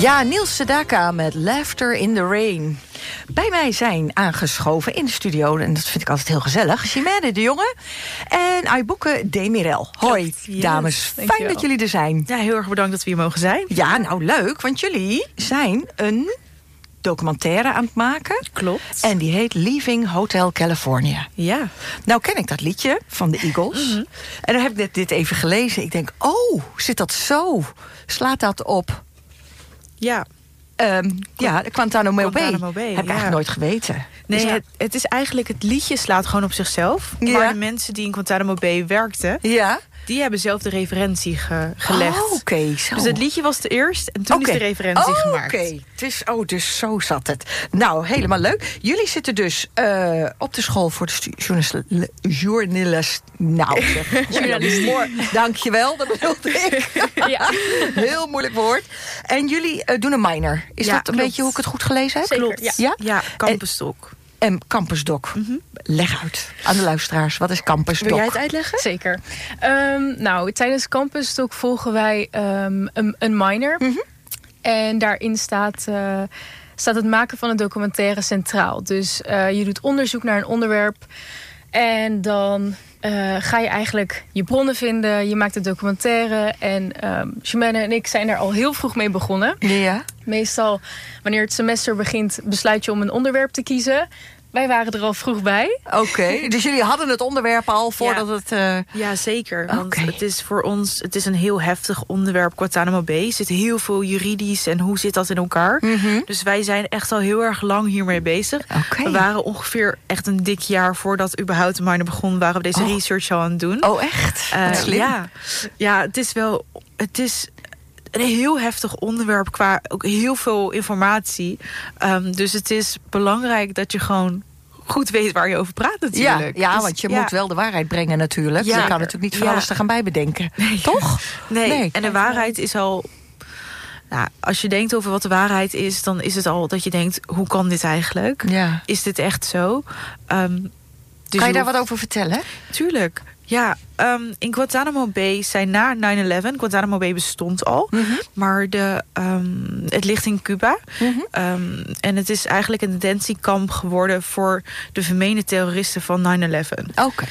Ja, Niels Sedaka met Laughter in the Rain. Bij mij zijn aangeschoven in de studio, en dat vind ik altijd heel gezellig, Chimène de Jonge en Aïbouke Demirel. Hoi, dames. Fijn dat jullie er zijn. Ja, heel erg bedankt dat we hier mogen zijn. Ja, nou leuk, want jullie zijn een documentaire aan het maken. Klopt. En die heet Leaving Hotel California. Ja. Nou ken ik dat liedje van de Eagles. Mm-hmm. En dan heb ik net dit even gelezen. Ik denk, oh, zit dat zo? Slaat dat op? Ja. Ja, Guantanamo Bay. Heb ik eigenlijk nooit geweten. Nee, het is eigenlijk, het liedje slaat gewoon op zichzelf. Ja. Maar de mensen die in Guantanamo Bay werkten, die hebben zelf de referentie gelegd. Oh, oké, zo. Dus het liedje was de eerst en toen is de referentie gemaakt. Oké, dus zo zat het. Nou, helemaal leuk. Jullie zitten dus op de school voor de journalist. Nou, journalist. Dankjewel, dat bedoelde ik. Ja. Heel moeilijk woord. En jullie doen een minor. Is dat een beetje hoe ik het goed gelezen heb? Klopt. Ja, Campus Doc. En Campus Doc. Mm-hmm. Leg uit aan de luisteraars. Wat is Campus Doc? Wil jij het uitleggen? Zeker. Nou, tijdens Campus Doc volgen wij een minor. Mm-hmm. En daarin staat het maken van een documentaire centraal. Dus je doet onderzoek naar een onderwerp. En dan ga je eigenlijk je bronnen vinden. Je maakt een documentaire. En Chimène en ik zijn daar al heel vroeg mee begonnen. Ja. Meestal, wanneer het semester begint, besluit je om een onderwerp te kiezen. Wij waren er al vroeg bij. Oké, dus jullie hadden het onderwerp al voordat het... Ja, zeker. Want het is voor ons, het is een heel heftig onderwerp, Guantanamo Bay. Er zit heel veel juridisch en hoe zit dat in elkaar. Mm-hmm. Dus wij zijn echt al heel erg lang hiermee bezig. We waren ongeveer echt een dik jaar voordat überhaupt de minor begon, waren we deze research al aan het doen. Oh, echt? Slim. Ja, het is een heel heftig onderwerp qua ook heel veel informatie. Dus het is belangrijk dat je gewoon goed weet waar je over praat natuurlijk. Ja, dus, want je moet wel de waarheid brengen natuurlijk. Je kan natuurlijk niet van alles te gaan bijbedenken. Nee. Toch? Nee, en de waarheid is al... Nou, als je denkt over wat de waarheid is, dan is het al dat je denkt, hoe kan dit eigenlijk? Ja. Is dit echt zo? Dus kan je daar wat over vertellen? Tuurlijk. Ja, in Guantanamo Bay zijn na 9/11... Guantanamo Bay bestond al, maar het ligt in Cuba. Mm-hmm. En het is eigenlijk een detentiekamp geworden voor de vermeende terroristen van 9/11. Oké.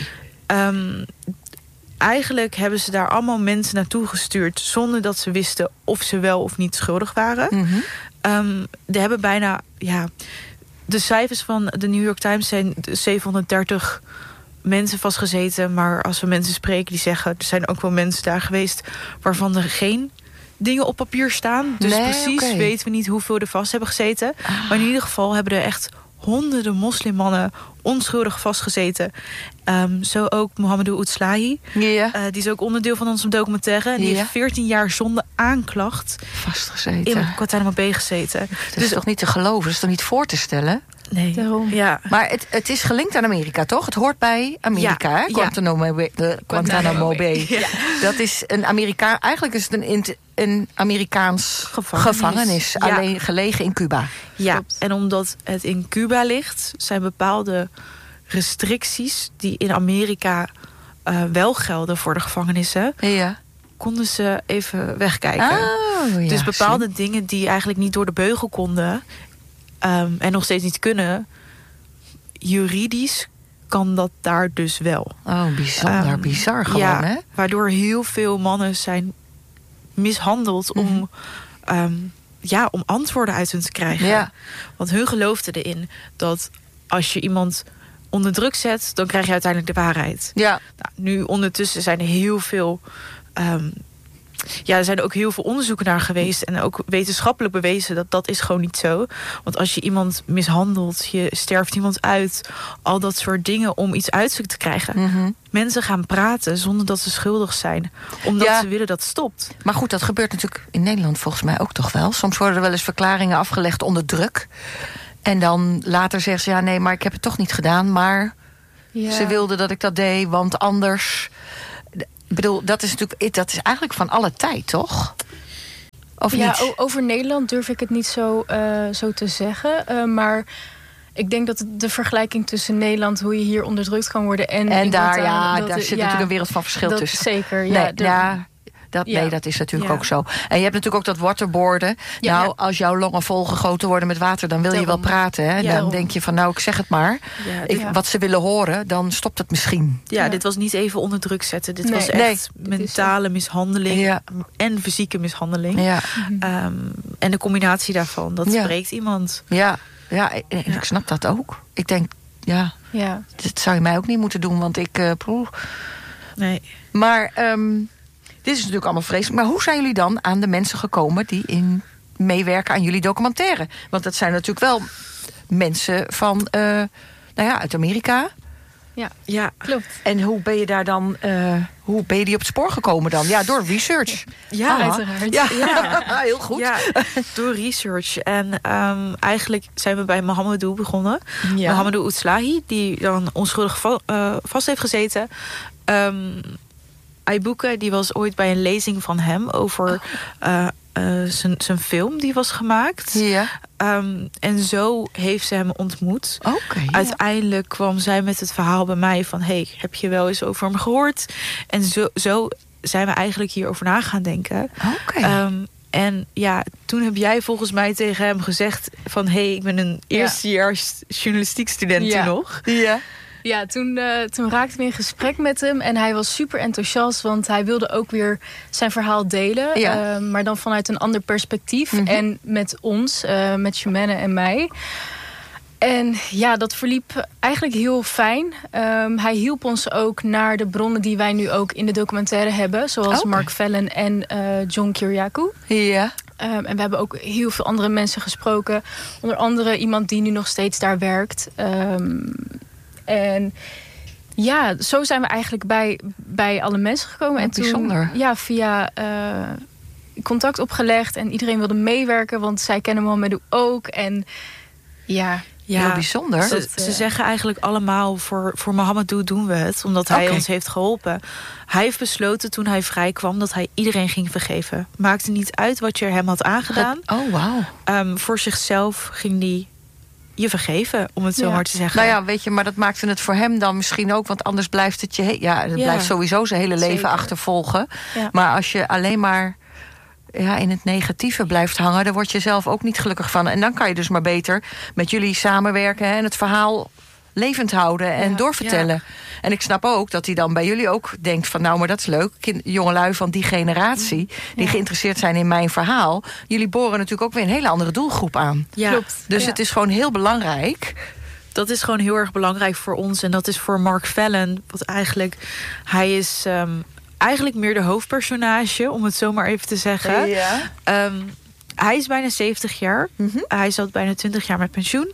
Eigenlijk hebben ze daar allemaal mensen naartoe gestuurd zonder dat ze wisten of ze wel of niet schuldig waren. Mm-hmm. Er hebben bijna... Ja, de cijfers van de New York Times zijn 730... mensen vastgezeten, maar als we mensen spreken die zeggen, er zijn ook wel mensen daar geweest waarvan er geen dingen op papier staan. Dus precies weten we niet hoeveel er vast hebben gezeten. Maar in ieder geval hebben er echt honderden moslimmannen onschuldig vastgezeten. Zo ook Mohamedou Oudslahi. Yeah. Die is ook onderdeel van onze documentaire. Die heeft 14 jaar zonder aanklacht vastgezeten. In Guantanamo Bay gezeten. Dat is toch niet te geloven? Dat is toch niet voor te stellen? Nee. Daarom. Ja. Maar het is gelinkt aan Amerika, toch? Het hoort bij Amerika, hè? Guantanamo Bay. Ja. Dat is een Amerikaan. Eigenlijk is het een Amerikaans gevangenis. Alleen gelegen in Cuba. Ja, klopt. En omdat het in Cuba ligt, zijn bepaalde restricties die in Amerika wel gelden voor de gevangenissen. Ja. Konden ze even wegkijken. Dus bepaalde dingen die eigenlijk niet door de beugel konden, en nog steeds niet kunnen, juridisch kan dat daar dus wel. Oh, bizar gewoon, hè? Waardoor heel veel mannen zijn mishandeld om antwoorden uit hun te krijgen. Ja. Want hun geloofden erin dat als je iemand onder druk zet, dan krijg je uiteindelijk de waarheid. Ja. Nou, nu ondertussen zijn er heel veel... er zijn ook heel veel onderzoeken naar geweest en ook wetenschappelijk bewezen dat is gewoon niet zo. Want als je iemand mishandelt, je sterft iemand uit, al dat soort dingen om iets uit te krijgen. Mm-hmm. Mensen gaan praten zonder dat ze schuldig zijn, omdat ze willen dat het stopt. Maar goed, dat gebeurt natuurlijk in Nederland volgens mij ook toch wel. Soms worden er wel eens verklaringen afgelegd onder druk. En dan later zeggen ze, nee, maar ik heb het toch niet gedaan, maar ze wilden dat ik dat deed, want anders... Ik bedoel, dat is eigenlijk van alle tijd, toch? Of niet? Over Nederland durf ik het niet zo te zeggen. Maar ik denk dat de vergelijking tussen Nederland, hoe je hier onderdrukt kan worden, en daar zit natuurlijk een wereld van verschil tussen. Zeker, ja. dat is natuurlijk ook zo. En je hebt natuurlijk ook dat waterboarden. Als jouw longen volgegoten worden met water, dan wil je wel praten. Hè? Dan denk je van, ik zeg het maar. Wat ze willen horen, dan stopt het misschien. Ja, dit was niet even onder druk zetten. Dit was echt mentale mishandeling en fysieke mishandeling. Ja. En de combinatie daarvan, dat spreekt iemand. Ja, ik snap dat ook. Ik denk, dit zou je mij ook niet moeten doen, want ik... Nee. Maar dit is natuurlijk allemaal vreselijk. Maar hoe zijn jullie dan aan de mensen gekomen die meewerken aan jullie documentaire? Want dat zijn natuurlijk wel mensen van, uit Amerika. Ja, klopt. En hoe ben je daar dan, hoe ben je die op het spoor gekomen dan? Ja, door research. Ja, uiteraard. Ja, heel goed. Ja, door research. En eigenlijk zijn we bij Mohamedou begonnen. Ja. Mohamedou Oetslahi, die dan onschuldig vast heeft gezeten. Aibuke, die was ooit bij een lezing van hem over zijn film die was gemaakt. Ja. En zo heeft ze hem ontmoet. Uiteindelijk kwam zij met het verhaal bij mij van... heb je wel eens over hem gehoord? En zo zijn we eigenlijk hierover na gaan denken. En toen heb jij volgens mij tegen hem gezegd van... ik ben een eerstejaars journalistiek student toen nog. Ja. Ja, toen raakten we in gesprek met hem. En hij was super enthousiast. Want hij wilde ook weer zijn verhaal delen. Ja. Maar dan vanuit een ander perspectief. Mm-hmm. En met ons, met Chimène en mij. En dat verliep eigenlijk heel fijn. Hij hielp ons ook naar de bronnen die wij nu ook in de documentaire hebben. Zoals Mark Fallon en John Kiriakou. Ja. En we hebben ook heel veel andere mensen gesproken. Onder andere iemand die nu nog steeds daar werkt. En zo zijn we eigenlijk bij alle mensen gekomen. En toen bijzonder. Via contact opgelegd. En iedereen wilde meewerken, want zij kennen Mohamedou ook. En heel bijzonder. Ze zeggen eigenlijk allemaal, voor Mohamedou doen we het. Omdat hij ons heeft geholpen. Hij heeft besloten toen hij vrij kwam dat hij iedereen ging vergeven. Maakte niet uit wat je hem had aangedaan. Voor zichzelf ging hij je vergeven, om het zo maar te zeggen. Nou ja, weet je, maar dat maakte het voor hem dan misschien ook... want anders blijft het blijft sowieso zijn hele leven achtervolgen. Ja. Maar als je alleen maar in het negatieve blijft hangen... dan word je zelf ook niet gelukkig van. En dan kan je dus maar beter met jullie samenwerken... en het verhaal levend houden en doorvertellen. Ja. En ik snap ook dat hij dan bij jullie ook denkt van... maar dat is leuk, jongelui van die generatie... die geïnteresseerd zijn in mijn verhaal. Jullie boren natuurlijk ook weer een hele andere doelgroep aan. Ja. Klopt. Dus het is gewoon heel belangrijk. Dat is gewoon heel erg belangrijk voor ons. En dat is voor Mark Fallon. Wat eigenlijk, hij is eigenlijk meer de hoofdpersonage... om het zo maar even te zeggen. Ja. Hij is bijna 70 jaar. Mm-hmm. Hij zat bijna 20 jaar met pensioen.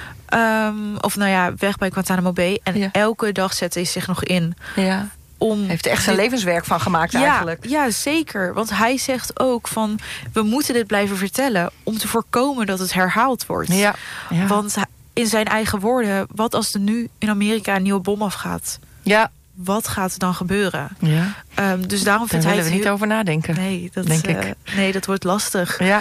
Weg bij Guantanamo Bay. En elke dag zette hij zich nog in. Ja. Heeft er echt zijn levenswerk van gemaakt eigenlijk. Ja, zeker. Want hij zegt ook van... we moeten dit blijven vertellen... om te voorkomen dat het herhaald wordt. Ja. Ja. Want in zijn eigen woorden... wat als er nu in Amerika een nieuwe bom afgaat? Ja. Wat gaat er dan gebeuren? Ja. Dus daarom vindt hij... Daar willen we niet over nadenken. Nee, dat wordt lastig. Ja.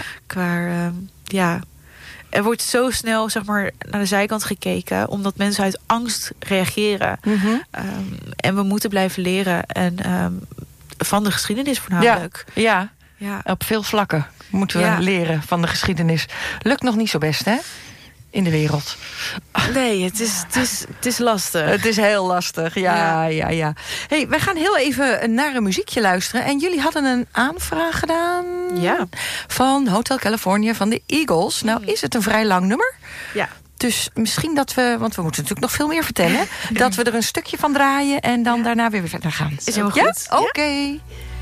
Er wordt zo snel naar de zijkant gekeken... omdat mensen uit angst reageren. Mm-hmm. En we moeten blijven leren. En van de geschiedenis voornamelijk. Ja. Op veel vlakken moeten we leren van de geschiedenis. Lukt nog niet zo best, hè? In de wereld. Nee, het is lastig. Het is heel lastig, ja. Hey, wij gaan heel even naar een muziekje luisteren. En jullie hadden een aanvraag gedaan... van Hotel California van de Eagles. Nou, is het een vrij lang nummer? Ja. Dus misschien dat we... want we moeten natuurlijk nog veel meer vertellen... dat we er een stukje van draaien... en dan daarna weer verder gaan. Is helemaal goed. Ja? Oké.